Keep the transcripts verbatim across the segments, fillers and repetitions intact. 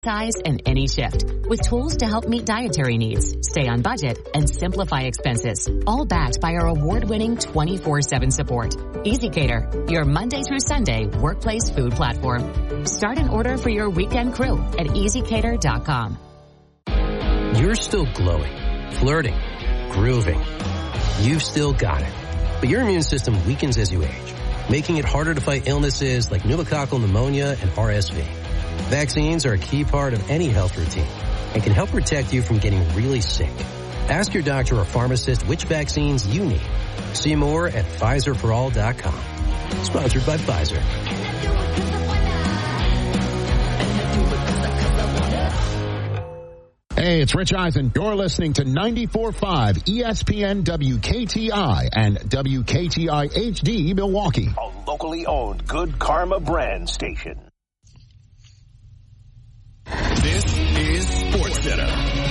size and any shift, with tools to help meet dietary needs, stay on budget, and simplify expenses, all backed by our award-winning twenty-four seven support. EasyCater, your Monday through Sunday workplace food platform. Start an order for your weekend crew at easy cater dot com. You're still glowing, flirting, grooving. You've still got it. But your immune system weakens as you age, making it harder to fight illnesses like pneumococcal pneumonia and R S V. Vaccines are a key part of any health routine and can help protect you from getting really sick. Ask your doctor or pharmacist which vaccines you need. See more at Pfizer for all dot com. Sponsored by Pfizer. Hey, it's Rich Eisen. You're listening to ninety-four point five E S P N W K T I and W K T I H D Milwaukee. A locally owned Good Karma brand station. This is SportsCenter.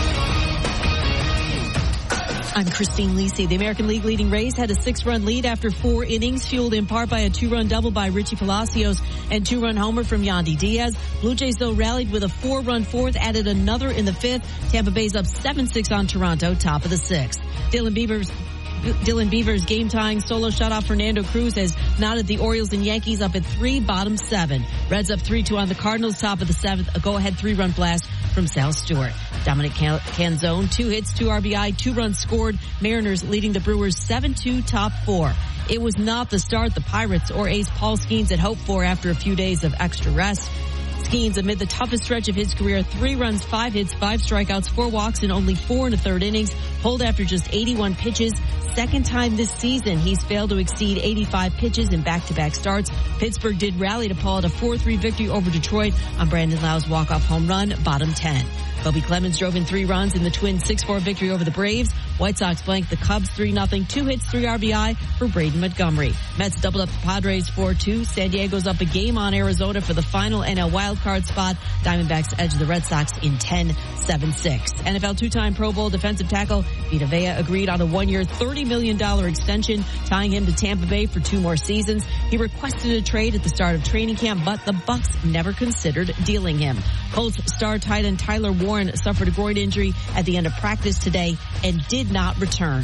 I'm Christine Lisi. The American League leading Rays had a six-run lead after four innings, fueled in part by a two-run double by Richie Palacios and two-run homer from Yandy Diaz. Blue Jays, though, rallied with a four-run fourth, added another in the fifth. Tampa Bay's up seven six on Toronto, top of the sixth. Dylan Beavers Dylan Beaver's game-tying solo shot off Fernando Cruz has knotted the Orioles and Yankees up at three, bottom seven. Reds up three two on the Cardinals, top of the seventh. A go-ahead three-run blast from Sal Stewart. Dominic Canzone, two hits, two R B I, two runs scored. Mariners leading the Brewers seven two, top four. It was not the start the Pirates or ace Paul Skeens had hoped for after a few days of extra rest. Skeens, amid the toughest stretch of his career, three runs, five hits, five strikeouts, four walks, and only four in the third innings, pulled after just eighty-one pitches. Second time this season he's failed to exceed eighty-five pitches in back-to-back starts. Pittsburgh did rally to pull out a four three victory over Detroit on Brandon Lau's walk-off home run, bottom ten. Kobe Clemens drove in three runs in the Twins' six four victory over the Braves. White Sox blanked the Cubs three nothing, two hits, three R B I for Braden Montgomery. Mets doubled up the Padres four two. San Diego's up a game on Arizona for the final N L wildcard spot. Diamondbacks edge the Red Sox in ten seven six. N F L two-time Pro Bowl defensive tackle Vita Vea agreed on a one-year, thirty million dollars extension, tying him to Tampa Bay for two more seasons. He requested a trade at the start of training camp, but the Bucs never considered dealing him. Colts star tight end Tyler Warren suffered a groin injury at the end of practice today and did not return.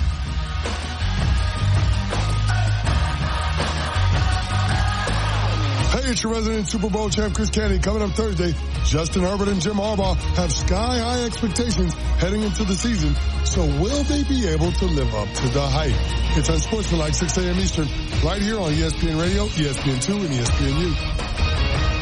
Hey, it's your resident Super Bowl champ Chris Canty. Coming up Thursday, Justin Herbert and Jim Harbaugh have sky-high expectations heading into the season. So will they be able to live up to the hype? It's on Sportsmanlike, six a.m. Eastern, right here on E S P N Radio, E S P N two, and E S P N U.